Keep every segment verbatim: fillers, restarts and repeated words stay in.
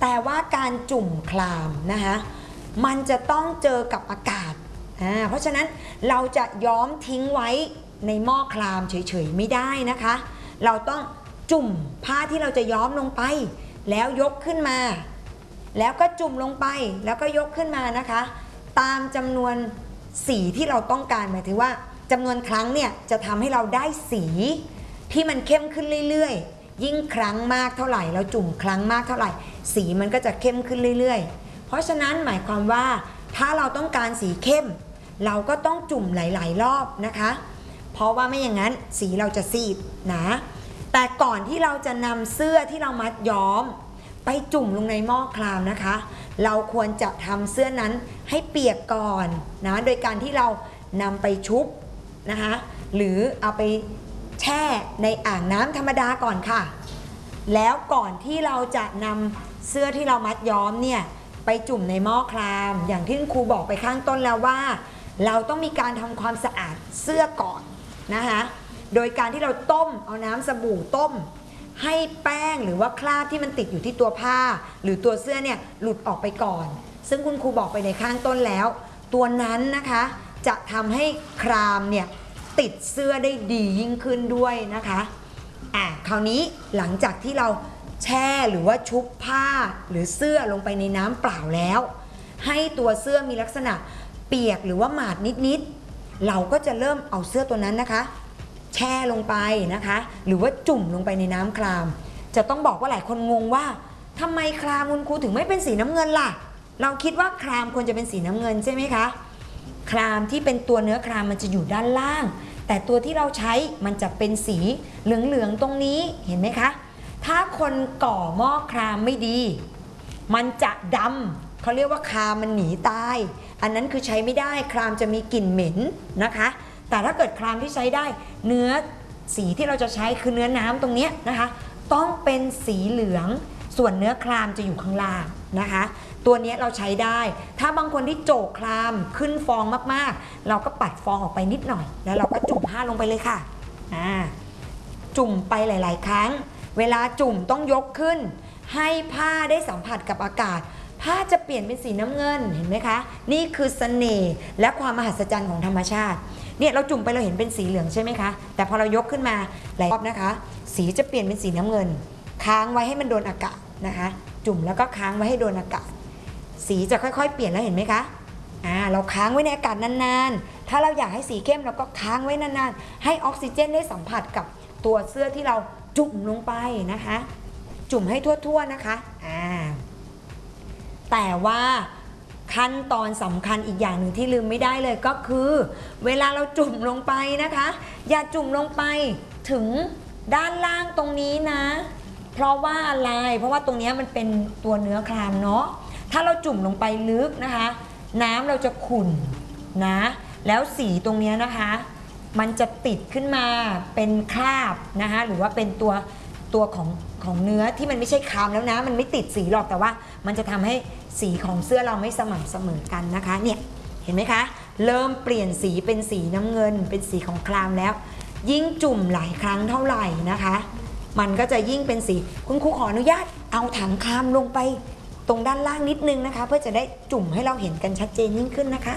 แต่ว่าการจุ่มคลามนะคะมันจะต้องเจอกับอากาศอ่าเพราะฉะนั้นเราจะย้อมทิ้งไว้ในหม้อคลามเฉยๆไม่ได้นะคะเราต้องจุ่มผ้าที่เราจะย้อมลงไปแล้วยกขึ้นมาแล้วก็จุ่มลงไปแล้วก็ยกขึ้นมานะคะตามจำนวนสีที่เราต้องการหมายถึงว่าจำนวนครั้งเนี่ยจะทำให้เราได้สีที่มันเข้มขึ้นเรื่อยๆยิ่งครั้งมากเท่าไหร่เราจุ่มครั้งมากเท่าไหร่สีมันก็จะเข้มขึ้นเรื่อยๆเพราะฉะนั้นหมายความว่าถ้าเราต้องการสีเข้มเราก็ต้องจุ่มหลายๆรอบนะคะเพราะว่าไม่อย่างนั้นสีเราจะซีดนะแต่ก่อนที่เราจะนำเสื้อที่เรามัดย้อมไปจุ่มลงในหม้อคลามนะคะเราควรจะทำเสื้อนั้นให้เปียกก่อนนะโดยการที่เรานำไปชุบนะคะหรือเอาไปแช่ในอ่างน้ำธรรมดาก่อนค่ะแล้วก่อนที่เราจะนำเสื้อที่เรามัดย้อมเนี่ยไปจุ่มในหม้อคลามอย่างที่ครูบอกไปข้างต้นแล้วว่าเราต้องมีการทำความสะอาดเสื้อก่อนนะคะโดยการที่เราต้มเอาน้ำสบู่ต้มให้แป้งหรือว่าคราบที่มันติดอยู่ที่ตัวผ้าหรือตัวเสื้อเนี่ยหลุดออกไปก่อนซึ่งคุณครูบอกไปในข้างต้นแล้วตัวนั้นนะคะจะทำให้ครามเนี่ยติดเสื้อได้ดียิ่งขึ้นด้วยนะคะอ่ะคราวนี้หลังจากที่เราแช่หรือว่าชุบผ้าหรือเสื้อลงไปในน้ำเปล่าแล้วให้ตัวเสื้อมีลักษณะเปียกหรือว่าหมาดนิดๆเราก็จะเริ่มเอาเสื้อตัวนั้นนะคะแช่ลงไปนะคะหรือว่าจุ่มลงไปในน้ำครามจะต้องบอกว่าหลายคนงงว่าทำไมครามคุณครูถึงไม่เป็นสีน้ำเงินล่ะเราคิดว่าครามควรจะเป็นสีน้ำเงินใช่ไหมคะครามที่เป็นตัวเนื้อครามมันจะอยู่ด้านล่างแต่ตัวที่เราใช้มันจะเป็นสีเหลืองๆตรงนี้เห็นไหมคะถ้าคนก่อหม้อครามไม่ดีมันจะดำเขาเรียกว่าครามมันหนีตายอันนั้นคือใช้ไม่ได้ครามจะมีกลิ่นเหม็นนะคะแต่ถ้าเกิดครามที่ใช้ได้เนื้อสีที่เราจะใช้คือเนื้อน้ำตรงนี้นะคะต้องเป็นสีเหลืองส่วนเนื้อครามจะอยู่ข้างล่างนะคะตัวนี้เราใช้ได้ถ้าบางคนที่โจกครามขึ้นฟองมากๆเราก็ปัดฟองออกไปนิดหน่อยแล้วเราก็จุ่มผ้าลงไปเลยค่ะอ่าจุ่มไปหลายๆครั้งเวลาจุ่มต้องยกขึ้นให้ผ้าได้สัมผัสกับอากาศผ้าจะเปลี่ยนเป็นสีน้ำเงินเห็นไหมคะนี่คือเสน่ห์และความมหัศจรรย์ของธรรมชาติเนี่ยเราจุ่มไปเราเห็นเป็นสีเหลืองใช่ไหมคะแต่พอเรายกขึ้นมาหลายรอบนะคะสีจะเปลี่ยนเป็นสีน้ำเงินค้างไว้ให้มันโดนอากาศนะคะจุ่มแล้วก็ค้างไว้ให้โดนอากาศสีจะค่อยๆเปลี่ยนแล้วเห็นไหมคะอ่าเราค้างไว้ในอากาศนานๆถ้าเราอยากให้สีเข้มเราก็ค้างไว้นานๆให้ออกซิเจนได้สัมผัสกับตัวเสื้อที่เราจุ่มลงไปนะคะจุ่มให้ทั่วๆนะคะอ่าแต่ว่าขั้นตอนสำคัญอีกอย่างหนึ่งที่ลืมไม่ได้เลยก็คือเวลาเราจุ่มลงไปนะคะอย่าจุ่มลงไปถึงด้านล่างตรงนี้นะเพราะว่าอะไรเพราะว่าตรงนี้มันเป็นตัวเนื้อครามเนาะถ้าเราจุ่มลงไปลึกนะคะน้ำเราจะขุ่นนะแล้วสีตรงนี้นะคะมันจะติดขึ้นมาเป็นคราบนะคะหรือว่าเป็นตัวตัวของของเนื้อที่มันไม่ใช่ครามแล้วนะมันไม่ติดสีหรอกแต่ว่ามันจะทำให้สีของเสื้อเราไม่สม่ำเสมอกันนะคะเนี่ยเห็นไหมคะเริ่มเปลี่ยนสีเป็นสีน้ำเงินเป็นสีของครามแล้วยิ่งจุ่มหลายครั้งเท่าไหร่นะคะมันก็จะยิ่งเป็นสีคุณครูขออนุญาตเอาถังครามลงไปตรงด้านล่างนิดนึงนะคะเพื่อจะได้จุ่มให้เราเห็นกันชัดเจนยิ่งขึ้นนะคะ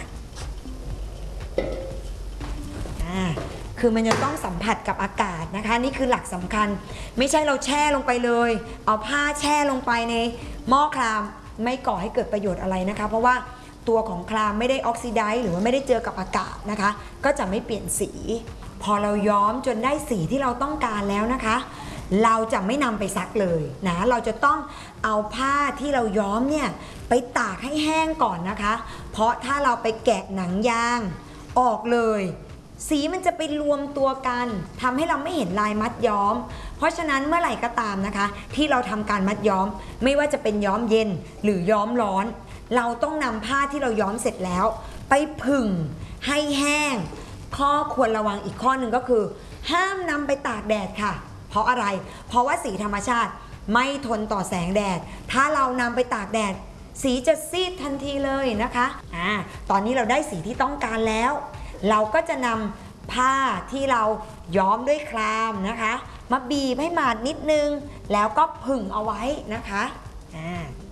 อ่าคือมันจะต้องสัมผัสกับอากาศนะคะนี่คือหลักสำคัญไม่ใช่เราแช่ลงไปเลยเอาผ้าแช่ลงไปในหม้อครามไม่ก่อให้เกิดประโยชน์อะไรนะคะเพราะว่าตัวของครามไม่ได้ออกซิไดซ์หรือว่าไม่ได้เจอกับอากาศนะคะก็จะไม่เปลี่ยนสีพอเราย้อมจนได้สีที่เราต้องการแล้วนะคะเราจะไม่นำไปซักเลยนะเราจะต้องเอาผ้าที่เราย้อมเนี่ยไปตากให้แห้งก่อนนะคะเพราะถ้าเราไปแกะหนังยางออกเลยสีมันจะไปรวมตัวกันทำให้เราไม่เห็นลายมัดย้อมเพราะฉะนั้นเมื่อไหร่ก็ตามนะคะที่เราทำการมัดย้อมไม่ว่าจะเป็นย้อมเย็นหรือย้อมร้อนเราต้องนำผ้าที่เราย้อมเสร็จแล้วไปผึ่งให้แห้งข้อควรระวังอีกข้อหนึ่งก็คือห้ามนำไปตากแดดค่ะเพราะอะไรเพราะว่าสีธรรมชาติไม่ทนต่อแสงแดดถ้าเรานำไปตากแดดสีจะซีดทันทีเลยนะคะอ่าตอนนี้เราได้สีที่ต้องการแล้วเราก็จะนำผ้าที่เราย้อมด้วยครามนะคะมาบีบให้หมาดนิดนึงแล้วก็ผึ่งเอาไว้นะคะอ่า